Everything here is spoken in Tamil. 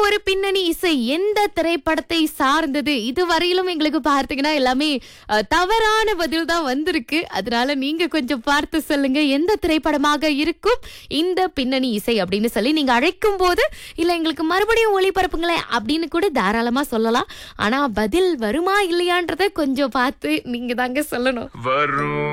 ஒரு பின்னணி இசை எந்த திரைப்படத்தை சார்ந்தது? இதுவரையிலும் எங்களுக்கு பார்த்தீங்கன்னா எல்லாமே தவறான பதில் தான் வந்திருக்கு. அதனால நீங்க கொஞ்சம் பார்த்து சொல்லுங்க, எந்த திரைப்படமாக இருக்கும் இந்த பின்னணி இசை அப்படின்னு சொல்லி நீங்க அழைக்கும் போது, இல்ல எங்களுக்கு மறுபடியும் ஒளிபரப்புங்களேன் அப்படின்னு கூட தாராளமா சொல்லலாம். ஆனா பதில் வருமா இல்லையான்றத கொஞ்சம் பார்த்து நீங்க தாங்க சொல்லணும். வரும்